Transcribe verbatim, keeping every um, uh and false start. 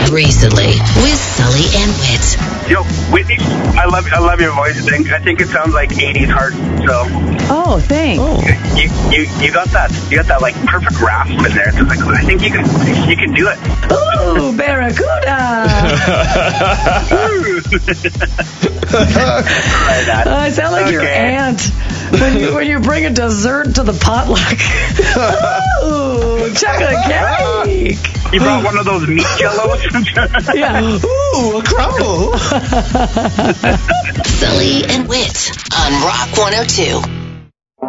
recently with Sully and Whit. Yo, Whitney, I love I love your voice. I think, I think it sounds like eighties heart. So Oh, thanks. Oh. you, you you got that you got that like perfect rasp in there. It's like I think you can you can do it. Ooh, Barracuda! Try that. Uh, I sound like your Okay. aunt when you when you bring a dessert to the potluck. Ooh, chocolate cake! You brought one of those meat jellos. Yeah. Ooh, a crumble. Sully and Whit on Rock one oh two.